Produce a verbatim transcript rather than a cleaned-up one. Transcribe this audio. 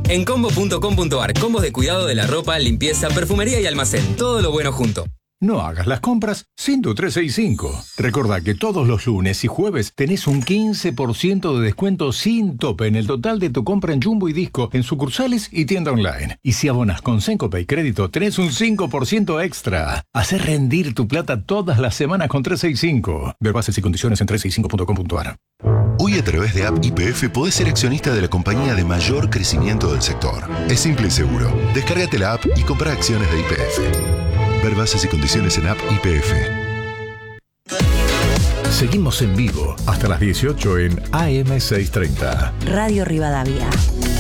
En combo punto com punto ar, combos de cuidado de la ropa, limpieza, perfumería y almacén. Todo lo bueno junto. No hagas las compras sin tu trescientos sesenta y cinco. Recordá que todos los lunes y jueves tenés un quince por ciento de descuento sin tope en el total de tu compra en Jumbo y Disco, en sucursales y tienda online. Y si abonas con Sencope y Crédito, tenés un cinco por ciento extra. Hacé rendir tu plata todas las semanas con trescientos sesenta y cinco. Ver bases y condiciones en trescientos sesenta y cinco punto com punto ar. Hoy a través de App Y P F podés ser accionista de la compañía de mayor crecimiento del sector. Es simple y seguro. Descárgate la app y comprá acciones de Y P F. Ver bases y condiciones en App Y P F. Seguimos en vivo hasta las dieciocho en A M seiscientos treinta. Radio Rivadavia.